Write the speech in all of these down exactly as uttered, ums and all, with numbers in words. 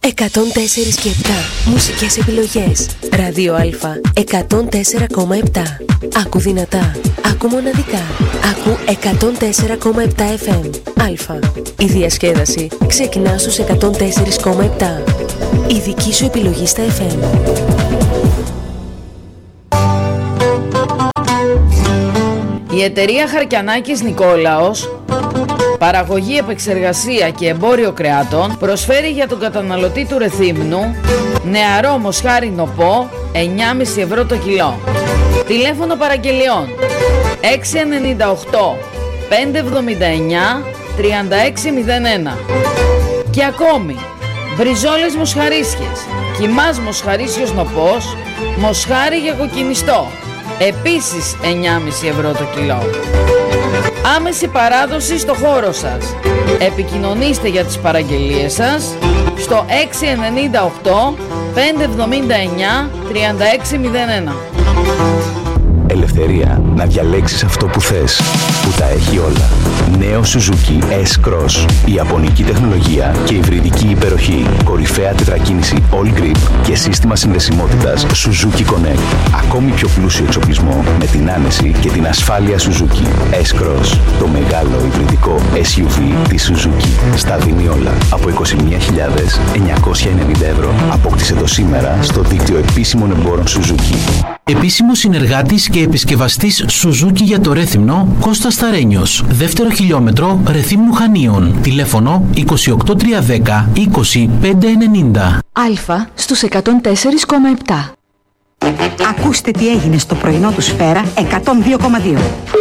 εκατόν τέσσερα και επτά. Μουσικές επιλογές. Ράδιο Α εκατόν τέσσερα κόμμα επτά. Άκου δυνατά. Άκου μοναδικά. Άκου εκατόν τέσσερα κόμμα επτά εφ εμ. Α. Η διασκέδαση ξεκινά στους εκατόν τέσσερα κόμμα επτά. Η δική σου επιλογή στα εφ εμ. Η εταιρεία Χαρκιανάκης Νικόλαος, παραγωγή, επεξεργασία και εμπόριο κρεάτων, προσφέρει για τον καταναλωτή του Ρεθύμνου νεαρό μοσχάρι νοπό εννιά κόμμα πέντε ευρώ το κιλό. Τηλέφωνο παραγγελιών έξι εννιά οκτώ πέντε εβδομήντα εννιά τριάντα έξι μηδέν ένα. Και ακόμη μπριζόλες μοσχαρίσιες, κιμάς μοσχαρίσιος νοπός, μοσχάρι για κοκκινιστό, επίσης εννιά κόμμα πέντε ευρώ το κιλό. Άμεση παράδοση στο χώρο σας. Επικοινωνήστε για τις παραγγελίες σας στο έξι εννιά οκτώ πέντε εβδομήντα εννιά τριάντα έξι μηδέν ένα. Ελευθερία να διαλέξεις αυτό που θες, που τα έχει όλα. Νέο Suzuki S-Cross. Ιαπωνική τεχνολογία και υβριδική υπεροχή. Κορυφαία τετρακίνηση All Grip και σύστημα συνδεσιμότητας Suzuki Connect. Ακόμη πιο πλούσιο εξοπλισμό με την άνεση και την ασφάλεια Suzuki. S-Cross. Το μεγάλο υβριδικό ες γιου βι της Suzuki. Στα δίνει όλα. Από είκοσι μία χιλιάδες εννιακόσια ενενήντα ευρώ. Απόκτησε το σήμερα στο δίκτυο επίσημων εμπόρων Suzuki. Επίσημος συνεργάτης και επισκευαστής Suzuki για το Ρέθυμνο, Κώστας Σταρένιος. Δεύτερο χιλιόμετρο Ρεθύμνου Χανίων. Τηλέφωνο είκοσι οκτώ τριακόσια δέκα είκοσι πέντε ενενήντα. Α στους εκατόν τέσσερα κόμμα επτά. Ακούστε τι έγινε στο πρωινό του Σφαίρα εκατόν δύο κόμμα δύο.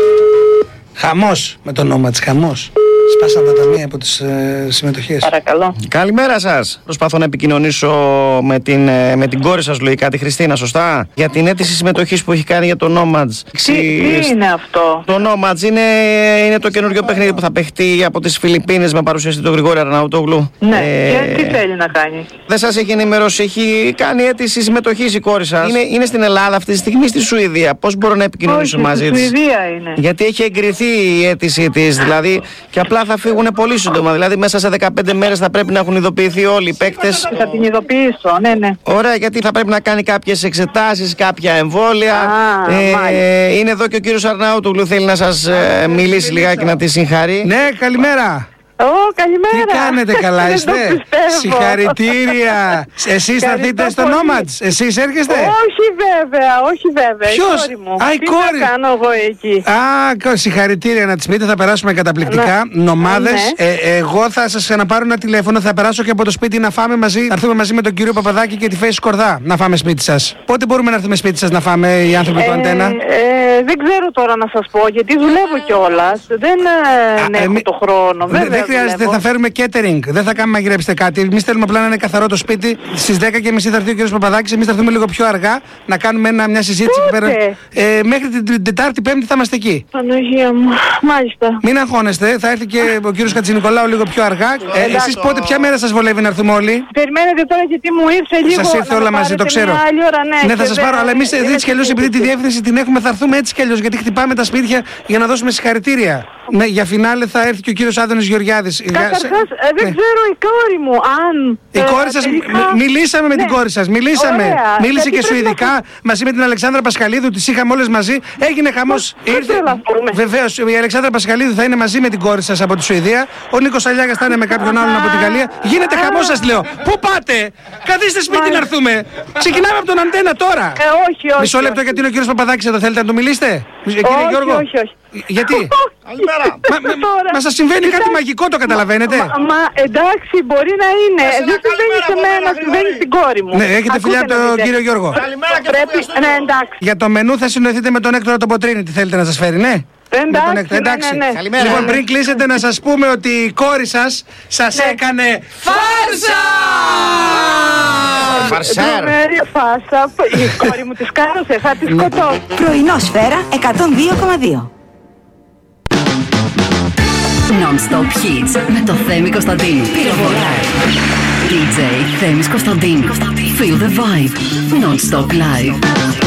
Χαμός με το όνομα της, χαμός. Σπάσαν τα ταμεία από τις ε, συμμετοχές. Παρακαλώ. Καλημέρα σας. Προσπαθώ να επικοινωνήσω με την, με την κόρη σας, λογικά, τη Χριστίνα, σωστά. Για την αίτηση συμμετοχής που έχει κάνει για το Nomads. Τι, τι είναι αυτό? Το Nomads είναι, είναι το καινούριο παιχνίδι που θα παιχτεί από τις Φιλιππίνες με παρουσιαστή τον Γρηγόρη Αρναούτογλου. Ναι, ε, και τι θέλει να κάνει? Δεν σας έχει ενημερώσει, έχει κάνει αίτηση συμμετοχής η κόρη σας. Είναι, είναι στην Ελλάδα αυτή τη στιγμή, στη Σουηδία. Πώς μπορώ να επικοινωνήσω Όχι, μαζί στη της? Σουηδία είναι. Γιατί έχει εγκριθεί η αίτησή της, δηλαδή, και απλά θα φύγουν πολύ σύντομα. Δηλαδή, μέσα σε δεκαπέντε μέρες θα πρέπει να έχουν ειδοποιηθεί όλοι οι παίκτες. Θα την ειδοποιήσω, ναι, ναι. Ωραία, γιατί θα πρέπει να κάνει κάποιες εξετάσεις, κάποια εμβόλια. Α, ε, είναι εδώ και ο κύριος Αρναούτογλου, θέλει να σας ε, μιλήσει λιγάκι, να τη συγχαρεί. Ναι, καλημέρα. Ω, καλημέρα. Τι κάνετε, καλά είστε? Δεν το πιστεύω. Συγχαρητήρια. Εσείς θα δείτε στο Nomads? Εσείς έρχεστε? Όχι βέβαια, όχι βέβαια. Ποιος? Η κόρη μου. Α, η Τι κόρη. θα κάνω εγώ εκεί? Α, συγχαρητήρια να τις πείτε, θα περάσουμε καταπληκτικά. Ναι. Νομάδες. Ναι. Ε, εγώ θα σας ξαναπάρω ένα τηλέφωνο, θα περάσω και από το σπίτι να φάμε μαζί. Θα έρθουμε μαζί με τον κύριο Παπαδάκη και τη Φέση Σκορδά να φάμε σπίτι σας. Πότε μπορούμε να έρθουμε σπίτι σας να φάμε, οι άνθρωποι του Ε, Αντένα? ε, δεν ξέρω τώρα να σας πω, γιατί δουλεύω κιόλας. Δεν ε, Α, έχω εμεί- το χρόνο. Δεν, Βέβαια, δεν χρειάζεται, δουλεύω. θα φέρουμε catering. Δεν θα κάνουμε μαγειρέψετε κάτι. Εμείς θέλουμε απλά να είναι καθαρό το σπίτι. Στις δέκα και μισή θα έρθει ο κύριος Παπαδάκης. Εμείς θα έρθουμε λίγο πιο αργά να κάνουμε ένα, μια συζήτηση εκεί πέρα. Πότε? Ε, μέχρι την, την Τετάρτη, Πέμπτη θα είμαστε εκεί. Παναγία μου, μάλιστα. Μην αγχώνεστε, θα έρθει και ο κύριος Χατζηνικολάου λίγο πιο αργά. Ε, εσείς πότε, ποια μέρα σας βολεύει να έρθουμε όλοι? Περιμένετε τώρα γιατί μου ήρθε λίγο. Σας ήρθε να όλα με μαζί, το πάρετε ξέρω. μια άλλη ώρα, ναι, Ναι, θα και σας δεν- πάρω, αλλά εμείς είναι έτσι κι αλλιώς, επειδή τη διεύθυνση την έχουμε, θα έρθουμε έτσι κι αλλιώς, γιατί χτυπάμε τα σπίτια για να δώσουμε συγχαρητήρια. Ναι, για φινάλε θα έρθει και ο κύριος Άδωνης Γεωργιάδης. Για- Καταρχάς, σε- ε, δεν ναι. ξέρω η κόρη μου αν. Η ε, κόρη σας, τελικά- μι- μιλήσαμε με την Ναι. κόρη σας, μιλήσαμε. Ωραία. Μίλησε Γιατί και πρέπει να- σουηδικά μαζί με την Αλεξάνδρα Πασχαλίδου, τις είχαμε όλες μαζί. Έγινε χαμός. Πώς τρελαθούμε. Βεβαίως, η Αλεξάνδρα Πασχαλίδου θα είναι μαζί με την κόρη σας από τη Σουηδία. Ο Νίκος Αλιάγας θα είναι με κάποιον άλλον από τη Γαλλία. Γίνεται χαμός, σας λέω. Πού πάτε? Καθίστε σπίτι να έρθουμε. Ξεκινάμε από τον Αντένα τώρα. Ε, όχι, όχι. Μισό λεπτό, όχι. γιατί είναι ο κύριος Παπαδάκης εδώ. Θέλετε να του μιλήσετε? Κύριε Όχι, Γιώργο. όχι, όχι. Γιατί? Καλημέρα. Μα, μα, Τώρα. μα σας συμβαίνει κάτι Κοιτάξτε, μαγικό, το καταλαβαίνετε? Μα, μα εντάξει, μπορεί να είναι. Δεν συμβαίνει σε μένα, συμβαίνει στην κόρη μου. Ναι, έχετε φιλιά Ακούτε από να τον δείτε. κύριο Γιώργο. Καλημέρα και Πρέπει, ναι, εντάξει. Για το μενού θα συνοηθείτε με τον Έκτορα τον Ποτρίνη. Τι θέλετε να σας φέρει, ναι? Με τον Εντάξει, Έκτορα, ναι, εντάξει. ναι, ναι. Καλημέρα. Λοιπόν, πριν κλείσετε να σας πούμε ότι η κόρη σας σας Ναι. έκανε φάρσα! Φαρσέρ. Τρομερή φάσα. Η κόρη μου τη σκάρωσε, θα τη σκοτώσω. Πρωινό Σφαίρα εκατόν δύο κόμμα δύο. Non-stop hits με το Θέμη Κωνσταντίνου. Πυροβολά. ντι τζέι Θέμης Κωνσταντίνου. Feel the vibe. Non-stop live.